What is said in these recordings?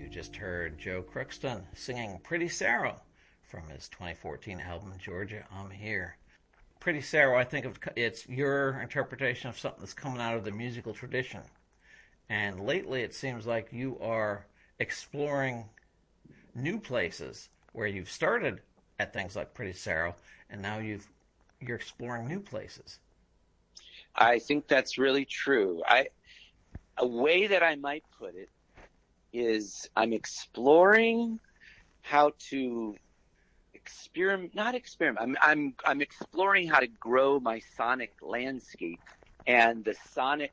just heard Joe Crookston singing Pretty Sarah from his 2014 album, Georgia, I'm Here. Pretty Sarah, I think it's your interpretation of something that's coming out of the musical tradition. And lately it seems like you are exploring new places where you've started at things like Pretty Sarah, and now you're exploring new places. I think that's really true. A way that I might put it is I'm exploring how to not experiment. I'm exploring how to grow my sonic landscape and the sonic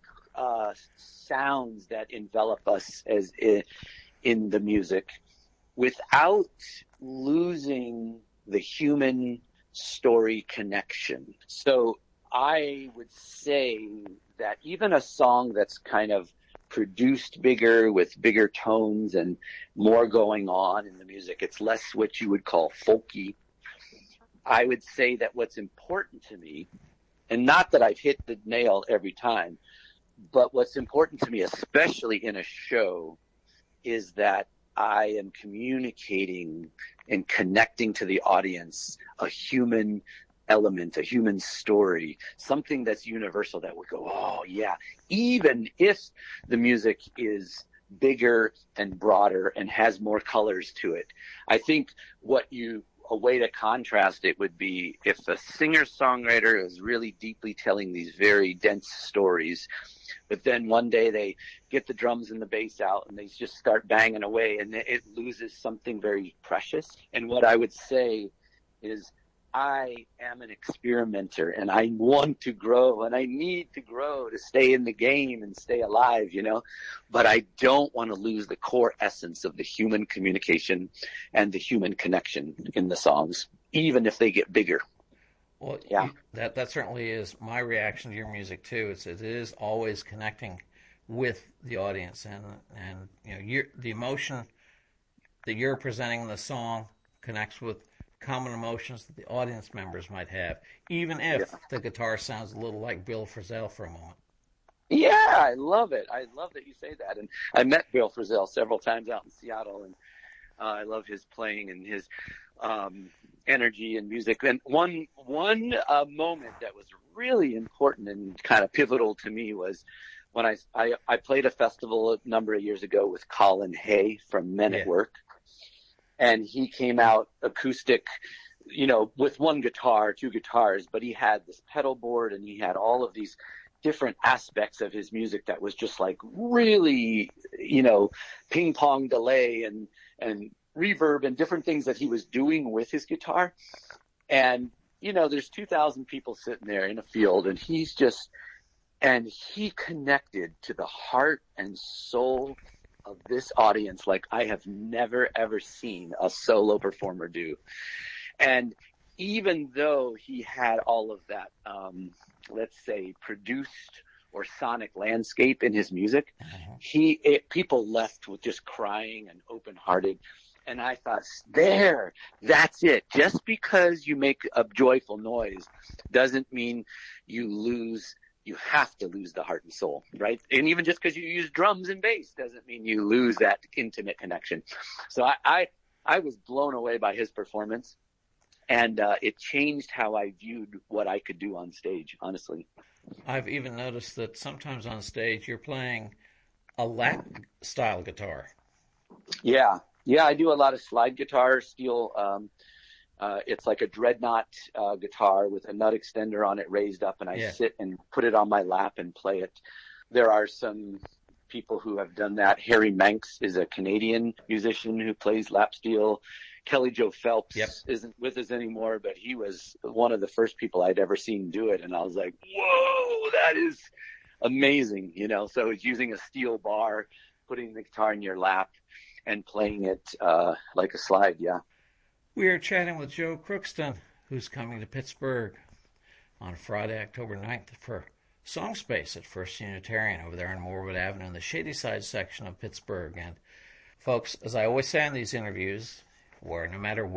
sounds that envelop us as in the music, without losing the human story connection. So I would say that even a song that's kind of produced bigger with bigger tones and more going on in the music, it's less what you would call folky. I would say that what's important to me, and not that I've hit the nail every time, but what's important to me, especially in a show, is that I am communicating and connecting to the audience a human element, a human story, something that's universal that would go, oh yeah, even if the music is bigger and broader and has more colors to it. I think a way to contrast it would be if a singer-songwriter is really deeply telling these very dense stories, but then one day they get the drums and the bass out and they just start banging away and it loses something very precious. And what I would say is, I am an experimenter and I want to grow and I need to grow to stay in the game and stay alive, but I don't want to lose the core essence of the human communication and the human connection in the songs, even if they get bigger. Well, yeah, that certainly is my reaction to your music too. It is always connecting with the audience, and the emotion that you're presenting in the song connects with common emotions that the audience members might have, even if the guitar sounds a little like Bill Frisell for a moment. Yeah, I love it. I love that you say that. And I met Bill Frisell several times out in Seattle, and I love his playing and his energy and music. And one moment that was really important and kind of pivotal to me was when I played a festival a number of years ago with Colin Hay from Men at Work. And he came out acoustic, with one guitar, two guitars, but he had this pedal board and he had all of these different aspects of his music that was just like really, ping pong delay and reverb and different things that he was doing with his guitar. And, there's 2,000 people sitting there in a field and he connected to the heart and soul of this audience like I have never, ever seen a solo performer do. And even though he had all of that, let's say, produced or sonic landscape in his music, people left with just crying and open-hearted. And I thought, that's it. Just because you make a joyful noise doesn't mean you have to lose the heart and soul, right? And even just because you use drums and bass doesn't mean you lose that intimate connection. So I was blown away by his performance, and it changed how I viewed what I could do on stage, honestly. I've even noticed that sometimes on stage you're playing a lap style guitar. Yeah, I do a lot of slide guitar, steel. It's like a dreadnought guitar with a nut extender on it raised up, and I sit and put it on my lap and play it. There are some people who have done that. Harry Manx is a Canadian musician who plays lap steel. Kelly Joe Phelps isn't with us anymore, but he was one of the first people I'd ever seen do it, and I was like, whoa, that is amazing, So it's using a steel bar, putting the guitar in your lap, and playing it like a slide, We are chatting with Joe Crookston, who's coming to Pittsburgh on Friday, October 9th for Song Space at First Unitarian over there on Moorwood Avenue in the Shadyside section of Pittsburgh. And folks, as I always say in these interviews, where no matter